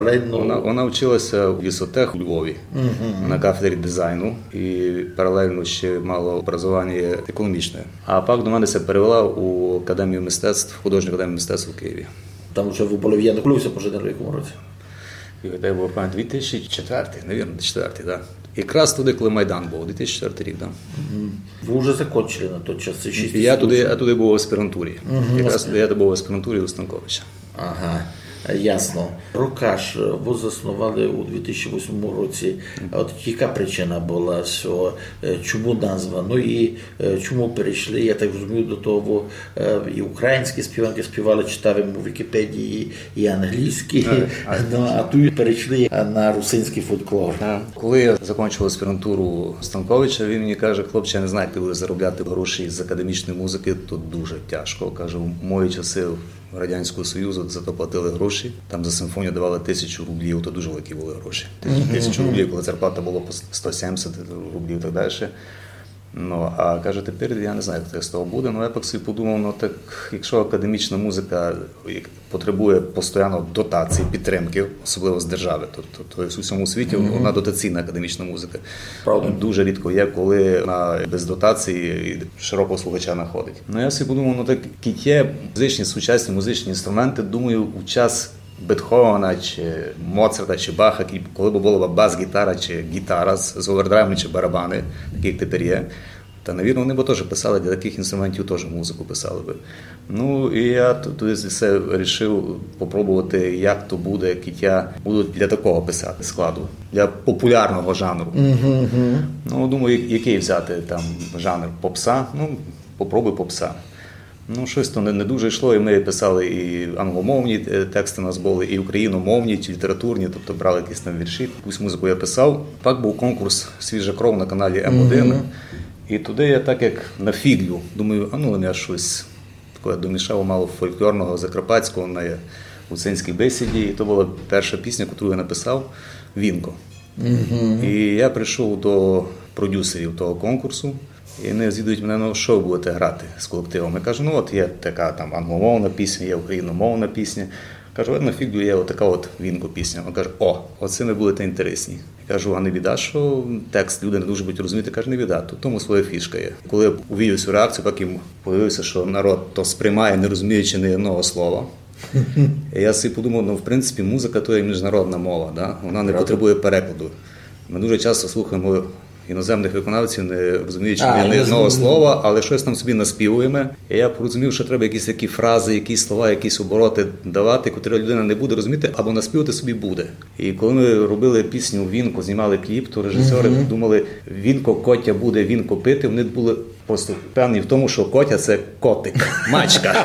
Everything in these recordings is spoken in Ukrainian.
Вона вчилася в Лісотех у Львові на кафедрі дизайну і паралельно ще мала образування економічне. А пак до мене се перевела у Академію мистецтв, художню академію мистецтв у Києві. Там вже в Болів'яну Клювся поженили в якому році? Це був 2004, мабуть, 2004, так. Якраз туди, коли Майдан був, 2004 рік, так. Ви вже закінчили на той час? Я туди був в аспірантурі. Якраз я був в аспірантурі у Станковича. Ага. Ясно. Рокаш ви заснували у 2008 році. От яка причина була, що чому назва? Ну і чому перейшли, я так розумію, до того і українські співанки співали, читав у Вікіпедії, і англійські, а тут перейшли на русинський фольклор. Коли я закінчив аспірантуру Станковича, він мені каже: хлопче, я не знаю, як ти будеш заробляти гроші з академічної музики, тут дуже тяжко. Каже, в мої часи Радянського Союзу за то платили гроші. Там за симфонію давали 1000 рублів, то дуже великі були гроші. 1000 рублів, коли зарплата була по 170 рублів і так далі. Ну, а каже, тепер я не знаю, як з того буде. Ну, я так собі подумав, ну так, якщо академічна музика потребує постійно дотації, підтримки, особливо з держави, то в усьому світі вона дотаційна академічна музика. Правда. Дуже рідко є, коли вона без дотації широкого слухача знаходить. Ну, я собі подумав, ну так, є сучасні музичні інструменти, думаю, у час Бетховена, чи Моцарта, чи Баха, коли б була бас-гітара, чи гітара з овердрайвом, чи барабани, такі як тепер є, та, навірно, вони б теж писали, для таких інструментів теж музику писали би. Ну, і я тоді все вирішив попробувати, як то буде, як я буду для такого писати складу, для популярного жанру. Ну, думаю, який взяти там жанр попса, ну, попробуй попса. Ну, щось то не дуже йшло, і ми писали і англомовні тексти у нас були, і україномовні, чи літературні, тобто брали якісь там вірші. Якусь музику я писав. Так був конкурс «Свіжа кров» на каналі М1. І туди я так як на фіглю, думаю, я щось таке домішав мало фольклорного, закарпатського на гуцинській бесіді. І то була перша пісня, яку я написав, «Вінко». І я прийшов до продюсерів того конкурсу. І вони звідують мене, ну, що ви будете грати з колективом? Я кажу, ну от є така там англомовна пісня, є україномовна пісня. Кажу, на фіглю є така от Вінко пісня. Він каже, оце ми будете інтересні. Я кажу, а не біда, що текст люди не дуже будуть розуміти? Каже, не біда, тому своя фішка є. Коли я увидів цю реакцію, потім подивився, що народ то сприймає, не розуміючи ні одного слова. І я собі подумав, в принципі, музика то є міжнародна мова, да? Вона не потребує перекладу. Ми дуже часто слухаємо іноземних виконавців, не розуміючи ні одного слова, але щось там собі наспівуємо. І я порозумів, що треба якісь такі фрази, якісь слова, якісь обороти давати, котрі людина не буде розуміти, або наспівати собі буде. І коли ми робили пісню «Вінко», знімали кліп, то режисери думали, «Вінко, Котя буде вінко пити». Вони були просто певні в тому, що Котя – це котик, мачка.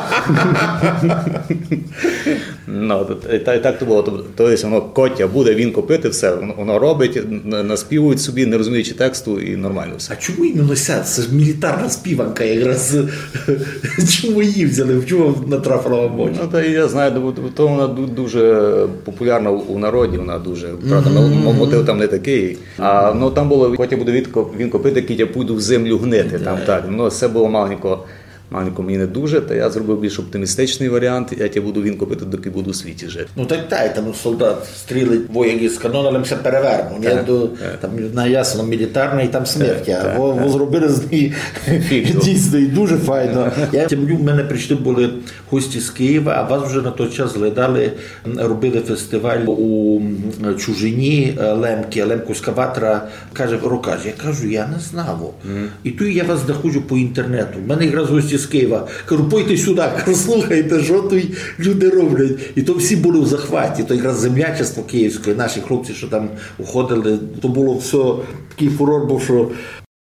І так то було. Тобто воно Котя буде вінко пити, все, воно робить, наспівують собі, не розуміючи тексту, і нормально все. А чому іменно ця? Це ж мілітарна співанка якраз. Чому її взяли? В чому натрапила вам очі? Ну, та я знаю, то вона дуже популярна у народі, вона дуже, правда, мотив там не такий. А там було Котя буде вінко пити, Кітя пойду в землю гнити, там так. Це було маленько мені не дуже, та я зробив більш оптимістичний варіант, я буду вінко пити, доки буду у світі жити. Ну так, там солдат стрілить вояк із каноном, але все перевернув. Там ясно, мілітарний, там смерть, а ви зробили з неї дійсно і дуже файно. В мене прийшли були гості з Києва, а вас вже на той час зглядали, робили фестиваль у чужині, Лемковська ватра, каже, Рокаш, я кажу, я не знав. І тут я вас знаходжу по інтернету. В мене якраз гості з Києва. Кажу, пойте сюди, слухайте, що тут люди роблять. І то всі були в захваті. То якраз землячество київське, наші хлопці, що там уходили, то було все, такий фурор був, що